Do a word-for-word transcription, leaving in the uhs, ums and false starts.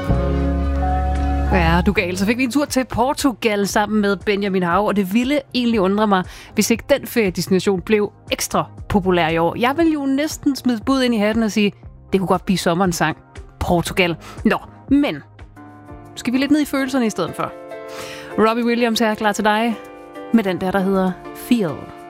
Ja, du gal. Så fik vi en tur til Portugal sammen med Benjamin Hav, og det ville egentlig undre mig, hvis ikke den feriedestination blev ekstra populær i år. Jeg vil jo næsten smide bud ind i hatten og sige, det kunne godt blive sommerens sang. Portugal. Nå, men skal vi lidt ned i følelserne i stedet for? Robbie Williams er klar til dig med den der, der hedder Feel.